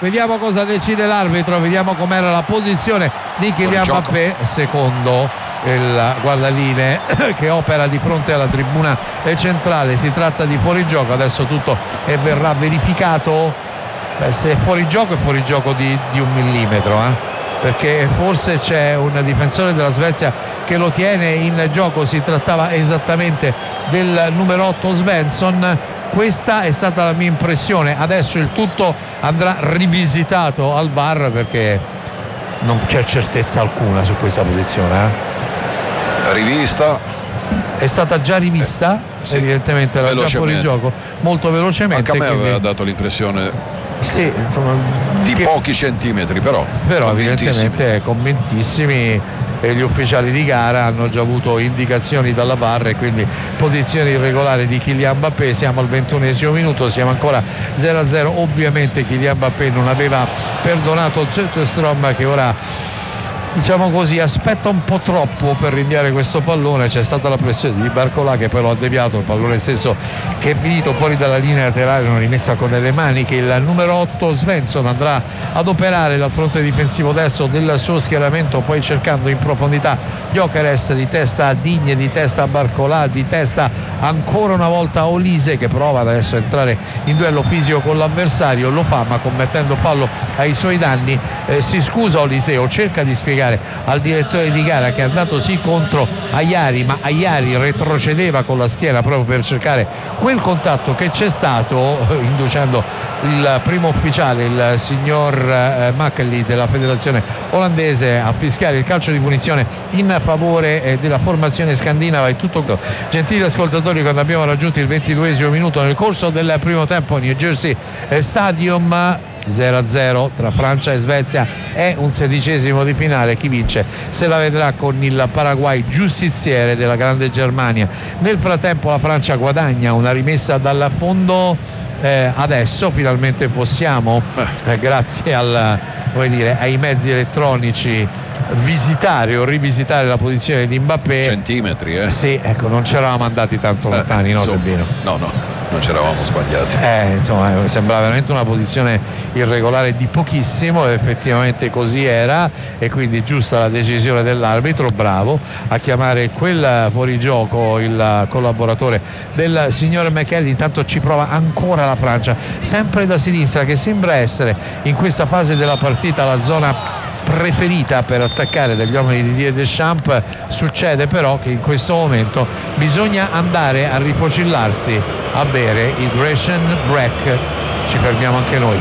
vediamo cosa decide l'arbitro, vediamo com'era la posizione di Kylian Mbappé secondo il guardalinee che opera di fronte alla tribuna centrale. Si tratta di fuorigioco, adesso tutto verrà verificato. Se è fuorigioco è fuorigioco di 1 millimetro, perché forse c'è un difensore della Svezia che lo tiene in gioco. Si trattava esattamente del numero 8 Svensson. Questa è stata la mia impressione. Adesso il tutto andrà rivisitato al VAR perché non c'è certezza alcuna su questa posizione. Rivista, è stata già rivista, sì, evidentemente era già fuori gioco molto velocemente. Anche a me aveva dato l'impressione sì, insomma, di pochi centimetri, però evidentemente convintissimi. E gli ufficiali di gara hanno già avuto indicazioni dalla VAR e quindi posizione irregolare di Kylian Mbappé. Siamo al 21esimo minuto, siamo ancora 0-0. Ovviamente Kylian Mbappé non aveva perdonato Zetterstrom, che ora, diciamo così, aspetta un po' troppo per rinviare questo pallone. C'è stata la pressione di Barcola che poi lo ha deviato, il pallone stesso che è finito fuori dalla linea laterale, non rimessa con le mani, che il numero 8 Svensson andrà ad operare dal fronte difensivo destro del suo schieramento, poi cercando in profondità Gyökeres, di testa a Digne, di testa a Barcola, di testa ancora una volta a Olise, che prova adesso a entrare in duello fisico con l'avversario, lo fa ma commettendo fallo ai suoi danni. Si scusa Olise o cerca di spiegare al direttore di gara che è andato sì contro Ayari, ma Ayari retrocedeva con la schiena proprio per cercare quel contatto che c'è stato, inducendo il primo ufficiale, il signor Makkeli della federazione olandese, a fischiare il calcio di punizione in favore della formazione scandinava. E tutto, gentili ascoltatori, quando abbiamo raggiunto il 22esimo minuto nel corso del primo tempo, New Jersey Stadium, 0-0 tra Francia e Svezia, è un 16esimo di finale. Chi vince se la vedrà con il Paraguay giustiziere della grande Germania. Nel frattempo la Francia guadagna una rimessa dal fondo. Adesso finalmente possiamo, grazie ai mezzi elettronici, visitare o rivisitare la posizione di Mbappé. Centimetri, Sì, ecco, non ci eravamo andati tanto lontani, no Sabino? No, non ci eravamo sbagliati. Insomma, sembrava veramente una posizione irregolare di pochissimo, e effettivamente così era, e quindi giusta la decisione dell'arbitro, bravo a chiamare quel fuorigioco il collaboratore del signor Makkeli. Intanto ci prova ancora la Francia, sempre da sinistra, che sembra essere in questa fase della partita la zona preferita per attaccare dagli uomini di Didier Deschamps. Succede però che in questo momento bisogna andare a rifocillarsi, a bere hydration break. Ci fermiamo anche noi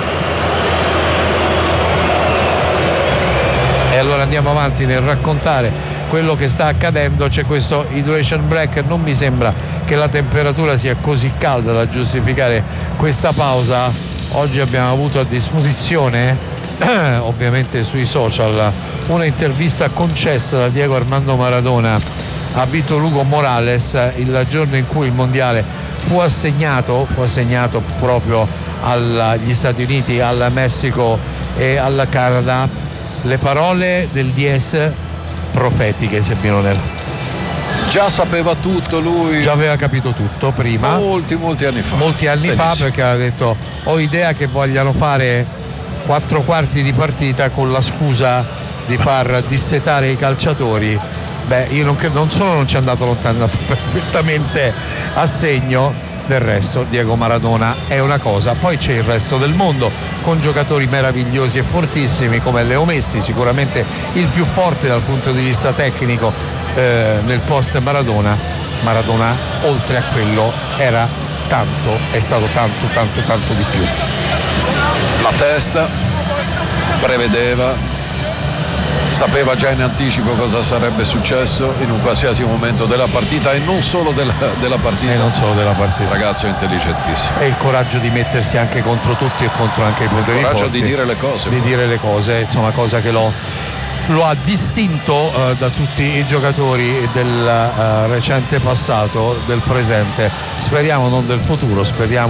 e allora andiamo avanti nel raccontare quello che sta accadendo. C'è questo hydration break, non mi sembra che la temperatura sia così calda da giustificare questa pausa. Oggi abbiamo avuto a disposizione ovviamente sui social una intervista concessa da Diego Armando Maradona a Vítor Hugo Morales il giorno in cui il mondiale fu assegnato proprio agli Stati Uniti, al Messico e al Canada. Le parole del DS profetiche, Sabino Nel. Già sapeva tutto lui, già aveva capito tutto prima, molti anni fa, perché aveva detto: ho idea che vogliano fare 4 quarti di partita con la scusa di far dissetare i calciatori. Io non solo non ci è andato lontano, è andato perfettamente a segno. Del resto Diego Maradona è una cosa, poi c'è il resto del mondo con giocatori meravigliosi e fortissimi come Leo Messi, sicuramente il più forte dal punto di vista tecnico nel post Maradona. Maradona oltre a quello era tanto, è stato tanto di più. La testa prevedeva, sapeva già in anticipo cosa sarebbe successo in un qualsiasi momento della partita, e non solo della partita. Ragazzo intelligentissimo. E il coraggio di mettersi anche contro tutti e contro anche i poteri forti. Il coraggio di dire le cose. Di dire le cose, insomma, cosa che lo ha distinto da tutti i giocatori del recente passato, del presente, speriamo non del futuro, speriamo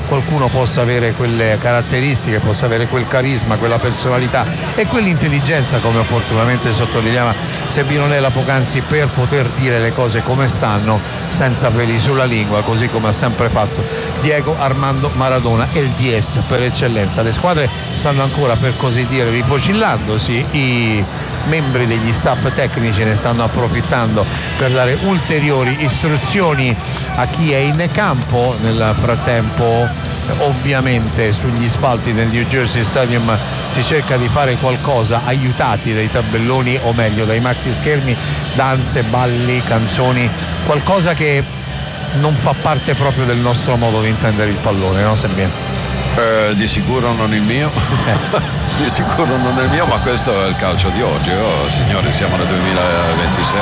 qualcuno possa avere quelle caratteristiche, possa avere quel carisma, quella personalità e quell'intelligenza, come opportunamente sottolineava Sebinonella poc'anzi, per poter dire le cose come stanno senza peli sulla lingua, così come ha sempre fatto Diego Armando Maradona, il 10 per eccellenza. Le squadre stanno ancora, per così dire, rifocillandosi, i membri degli staff tecnici ne stanno approfittando per dare ulteriori istruzioni a chi è in campo. Nel frattempo ovviamente sugli spalti del New Jersey Stadium si cerca di fare qualcosa, aiutati dai tabelloni, o meglio dai maxi schermi, danze, balli, canzoni, qualcosa che non fa parte proprio del nostro modo di intendere il pallone, no Sebino? Di sicuro non il mio. Di sicuro non è il mio, ma questo è il calcio di oggi. Signori, siamo nel 2026,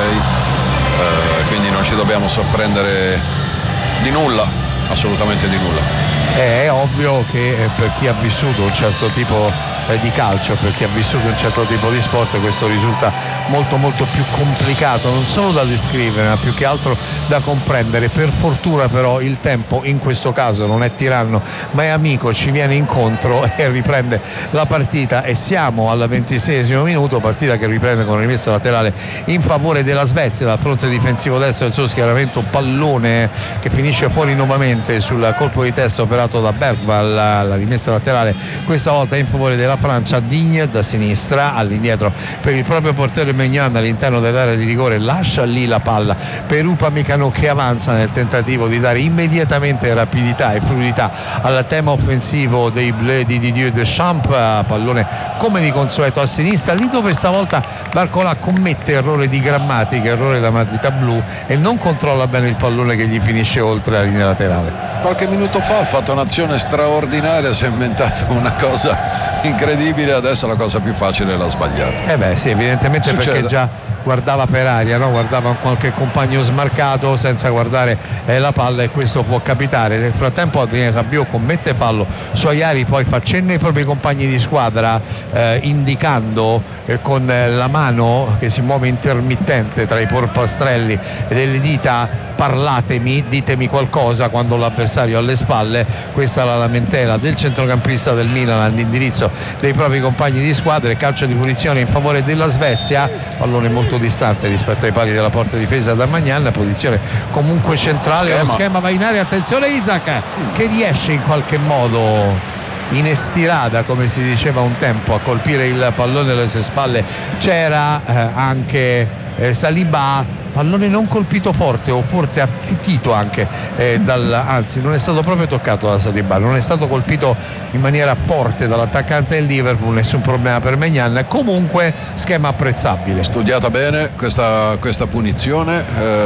quindi non ci dobbiamo sorprendere di nulla, assolutamente di nulla. È ovvio che per chi ha vissuto un certo tipo di calcio, per chi ha vissuto un certo tipo di sport, questo risulta molto molto più complicato, non solo da descrivere ma più che altro da comprendere. Per fortuna però il tempo in questo caso non è tiranno ma è amico, ci viene incontro e riprende la partita, e siamo al 26esimo minuto, partita che riprende con rimessa laterale in favore della Svezia dal fronte difensivo destro del suo schieramento. Pallone che finisce fuori nuovamente sul colpo di testa operato da Bergvall, la rimessa laterale questa volta in favore della Francia. Digne da sinistra all'indietro per il proprio portiere Maignan all'interno dell'area di rigore, lascia lì la palla per Upamecano che avanza nel tentativo di dare immediatamente rapidità e fluidità al tema offensivo dei Bleu di Didier Deschamps. Pallone come di consueto a sinistra, lì dove stavolta Barcola commette errore di grammatica, errore da matita blu, e non controlla bene il pallone che gli finisce oltre la linea laterale. Qualche minuto fa ha fatto un'azione straordinaria, si è inventato una cosa incredibile, adesso la cosa più facile l'ha sbagliata. Sì, evidentemente succede. Perché già guardava per aria, no? Guardava qualche compagno smarcato senza guardare la palla, e questo può capitare. Nel frattempo Adrien Rabiot commette fallo su Ajari, poi fa cenno ai propri compagni di squadra indicando con la mano che si muove intermittente tra i polpastrelli e delle dita: parlatemi, ditemi qualcosa quando l'avversario è alle spalle. Questa è la lamentela del centrocampista del Milan all'indirizzo dei propri compagni di squadra. Calcio di punizione in favore della Svezia, pallone molto distante rispetto ai pali della porta difesa da Maignan, posizione comunque centrale. Lo schema va in area, attenzione Isaac che riesce in qualche modo in estirada, come si diceva un tempo, a colpire il pallone alle sue spalle. C'era anche Saliba, pallone non colpito forte, o forse attutito anche anzi non è stato proprio toccato da Saliba, non è stato colpito in maniera forte dall'attaccante del Liverpool, nessun problema per Maignan. Comunque schema apprezzabile, studiata bene questa punizione.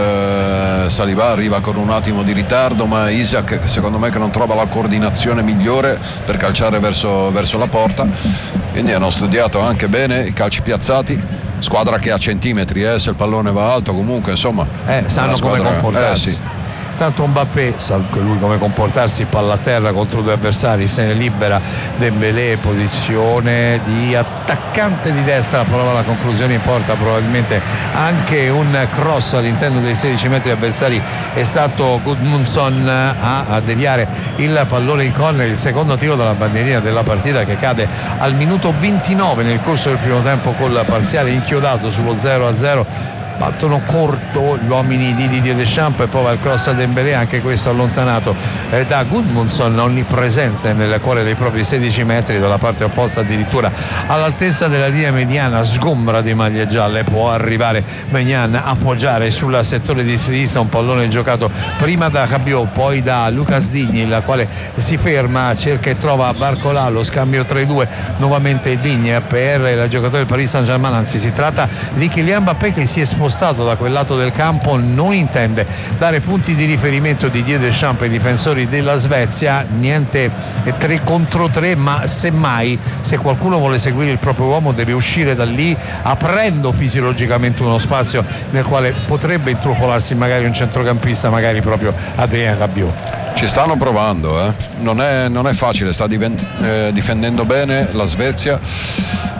Saliba arriva con un attimo di ritardo, ma Isaac secondo me che non trova la coordinazione migliore per calciare verso la porta, quindi hanno studiato anche bene i calci piazzati. Squadra che ha centimetri, se il pallone va alto comunque, insomma, sanno come comportarsi. Sì. Tanto Mbappé sa anche lui come comportarsi, palla a terra contro due avversari, se ne libera Dembélé, posizione di attaccante di destra, prova la conclusione in porta, probabilmente anche un cross all'interno dei 16 metri avversari. È stato Gudmundsson a deviare il pallone in corner, il secondo tiro dalla bandierina della partita che cade al minuto 29 nel corso del primo tempo, col parziale inchiodato sullo 0-0. Battono corto gli uomini di Didier Deschamps, e poi va il cross a Dembélé, anche questo allontanato da Gudmundsson, onnipresente nel cuore dei propri 16 metri, dalla parte opposta addirittura all'altezza della linea mediana. Sgombra di maglie gialle, può arrivare Maignan a appoggiare sul settore di sinistra un pallone giocato prima da Rabiot, poi da Lucas Digne, il quale si ferma, cerca e trova Barcola, lo scambio tra i due, nuovamente Digne per il giocatore del Paris Saint-Germain, anzi si tratta di Kylian Mbappé che si è spostato da quel lato del campo, non intende dare punti di riferimento di Didier Deschamps ai difensori della Svezia. Niente 3 contro 3, ma semmai se qualcuno vuole seguire il proprio uomo deve uscire da lì, aprendo fisiologicamente uno spazio nel quale potrebbe intrufolarsi magari un centrocampista, magari proprio Adrien Rabiot. Ci stanno provando, non è facile, sta difendendo bene la Svezia.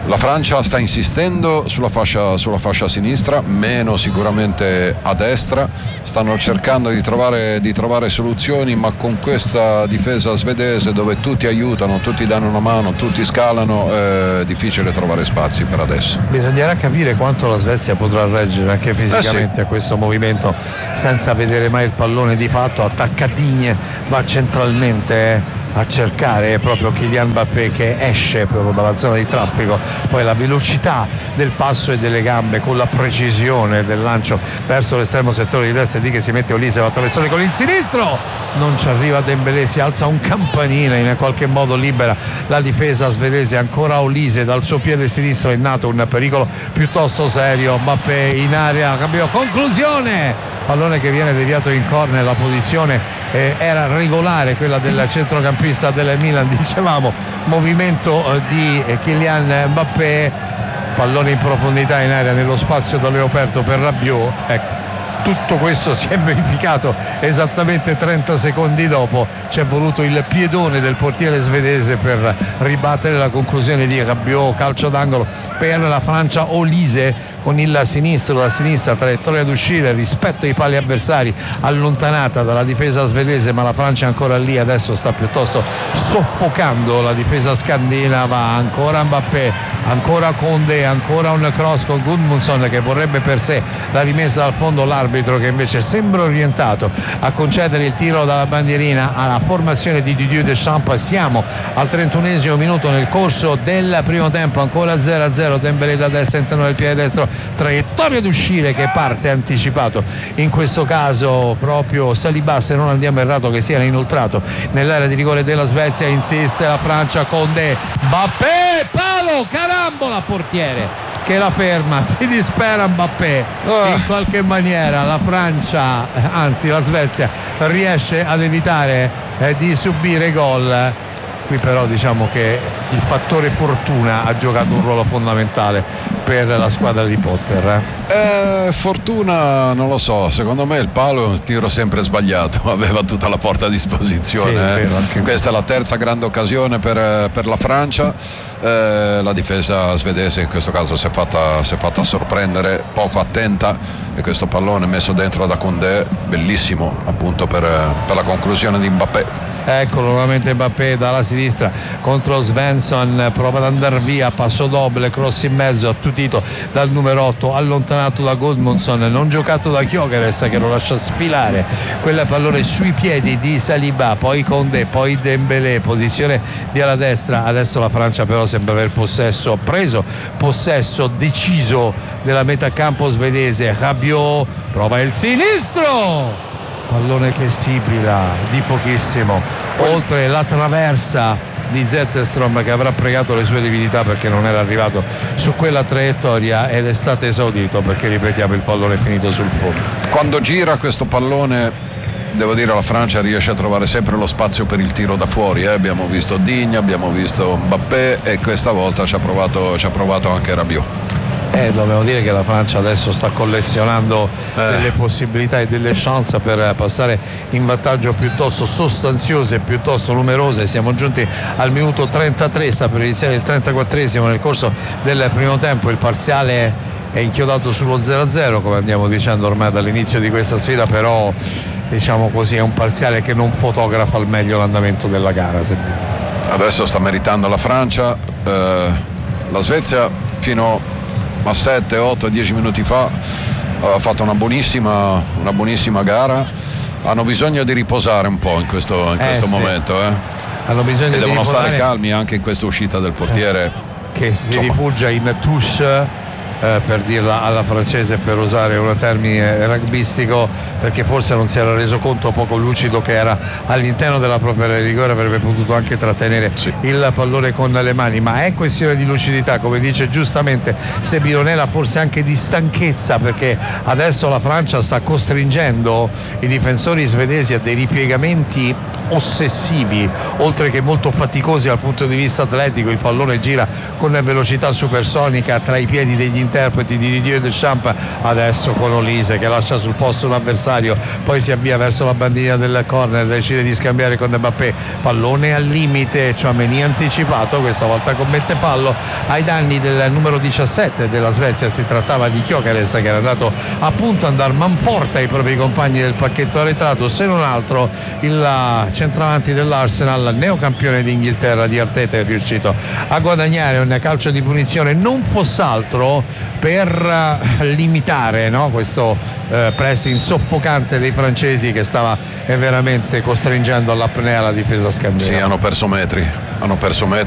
La Francia sta insistendo sulla fascia sinistra, meno sicuramente a destra, stanno cercando di trovare soluzioni, ma con questa difesa svedese dove tutti aiutano, tutti danno una mano, tutti scalano, è difficile trovare spazi per adesso. Bisognerà capire quanto la Svezia potrà reggere anche fisicamente a questo movimento senza vedere mai il pallone di fatto. Attacca Digne, va centralmente a cercare proprio Kylian Mbappé che esce proprio dalla zona di traffico, poi la velocità del passo e delle gambe con la precisione del lancio verso l'estremo settore di destra, lì che si mette Olise, va a traversare con il sinistro, non ci arriva Dembélé, si alza un campanile, in qualche modo libera la difesa svedese, ancora Olise dal suo piede sinistro, è nato un pericolo piuttosto serio. Mbappé in area, cambio, conclusione, pallone che viene deviato in corner, la posizione era regolare, quella del centrocampista del Milan, dicevamo movimento di Kylian Mbappé, pallone in profondità in area nello spazio da Leoperto per Rabiot. Ecco, tutto questo si è verificato esattamente 30 secondi dopo, ci è voluto il piedone del portiere svedese per ribattere la conclusione di Rabiot. Calcio d'angolo per la Francia, Olise con il sinistro, da sinistra, traiettoria d'uscire rispetto ai pali avversari, allontanata dalla difesa svedese, ma la Francia è ancora lì, adesso sta piuttosto soffocando la difesa scandinava. Ancora Mbappé, ancora Condé, ancora un cross con Gudmundsson che vorrebbe per sé la rimessa dal fondo, l'arbitro che invece sembra orientato a concedere il tiro dalla bandierina alla formazione di Didier Deschamps. Siamo al 31esimo minuto nel corso del primo tempo, ancora 0-0, Dembélé da destra, interno del piede destro, traiettoria d'uscire che parte anticipato, in questo caso proprio Saliba, se non andiamo errato, che si era inoltrato nell'area di rigore della Svezia. Insiste la Francia, Condé, Mbappé, palo, carambola, portiere che la ferma, si dispera Mbappé, in qualche maniera la Francia, anzi la Svezia riesce ad evitare di subire gol. Qui però diciamo che il fattore fortuna ha giocato un ruolo fondamentale per la squadra di Potter. Fortuna non lo so, secondo me il palo è un tiro sempre sbagliato, aveva tutta la porta a disposizione. Sì, questa è la terza grande occasione per la Francia. La difesa svedese in questo caso si è fatta sorprendere, poco attenta, e questo pallone messo dentro da Condé, bellissimo appunto per la conclusione di Mbappé. Eccolo nuovamente Mbappé dalla sinistra contro Svensson, prova ad andare via, passo doble, cross in mezzo, attutito dal numero 8, allontanato da Gudmundsson, non giocato da Gyökeres che lo lascia sfilare quel pallone sui piedi di Saliba, poi Condé, poi Dembélé, posizione di alla destra. Adesso la Francia però sembra aver preso possesso deciso della metà campo svedese. Rabiot prova il sinistro, pallone che sibila di pochissimo oltre la traversa di Zetterstrom, che avrà pregato le sue divinità perché non era arrivato su quella traiettoria, ed è stato esaudito perché, ripetiamo, il pallone è finito sul fondo. Quando gira questo pallone, devo dire, la Francia riesce a trovare sempre lo spazio per il tiro da fuori. Abbiamo visto Digne, abbiamo visto Mbappé, e questa volta ci ha provato anche Rabiot. Dobbiamo dire che la Francia adesso sta collezionando delle possibilità e delle chance per passare in vantaggio piuttosto sostanziose, piuttosto numerose. Siamo giunti al minuto 33, sta per iniziare il 34esimo nel corso del primo tempo. Il parziale è inchiodato sullo 0-0, come andiamo dicendo ormai dall'inizio di questa sfida, però diciamo così è un parziale che non fotografa al meglio l'andamento della gara. Adesso sta meritando la Francia. La Svezia fino a 7, 8, 10 minuti fa aveva fatto una buonissima gara. Hanno bisogno di riposare un po' in questo momento. Hanno bisogno e di devono riposare, stare calmi anche in questa uscita del portiere, che si rifugia in touche, per dirla alla francese, per usare un termine rugbyistico, perché forse non si era reso conto, poco lucido che era all'interno della propria area di rigore, avrebbe potuto anche trattenere il pallone con le mani. Ma è questione di lucidità, come dice giustamente Sebionella, forse anche di stanchezza, perché adesso la Francia sta costringendo i difensori svedesi a dei ripiegamenti ossessivi, oltre che molto faticosi dal punto di vista atletico. Il pallone gira con velocità supersonica tra i piedi degli interpreti di Didier Deschamps. Adesso con Olise che lascia sul posto un avversario, poi si avvia verso la bandina del corner, decide di scambiare con Mbappé, pallone al limite, Tchouaméni anticipato, questa volta commette fallo ai danni del numero 17 della Svezia. Si trattava di Gyökeres, che era andato appunto a dar manforte ai propri compagni del pacchetto arretrato, se non altro il centravanti dell'Arsenal, neocampione d'Inghilterra di Arteta, è riuscito a guadagnare un calcio di punizione, non fosse altro per limitare, no, questo pressing soffocante dei francesi che stava veramente costringendo all'apnea la difesa scandinava. Sì, hanno perso metri